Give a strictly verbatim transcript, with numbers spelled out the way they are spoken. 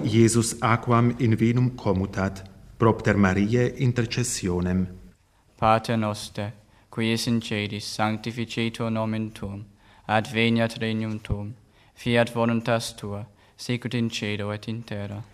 Jesus aquam in vinum commutat, propter Mariae intercessionem. Pater noster, qui es in caelis, sanctificetur nomen tuum, adveniat regnum tuum, fiat voluntas tua, sicut in cielo et in terra.